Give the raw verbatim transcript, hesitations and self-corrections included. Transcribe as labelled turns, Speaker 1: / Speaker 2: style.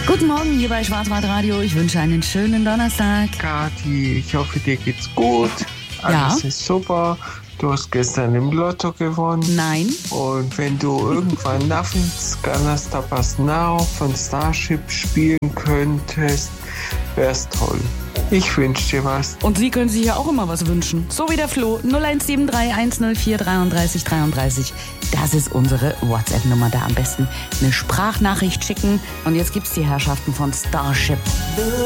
Speaker 1: Guten Morgen hier bei Schwarzwaldradio. Ich wünsche einen schönen Donnerstag.
Speaker 2: Kathi, ich hoffe, dir geht's gut. Alles
Speaker 1: Ja.
Speaker 2: ist super. Du hast gestern im Lotto gewonnen.
Speaker 1: Nein.
Speaker 2: Und wenn du irgendwann Nothing Scanners Tapas Now von Starship spielen könntest, wär's toll. Ich wünsche dir was.
Speaker 1: Und Sie können sich ja auch immer was wünschen. So wie der Flo. null eins sieben drei eins null vier drei drei drei drei. Das ist unsere WhatsApp-Nummer. Da am besten eine Sprachnachricht schicken. Und jetzt gibt's die Herrschaften von Starship.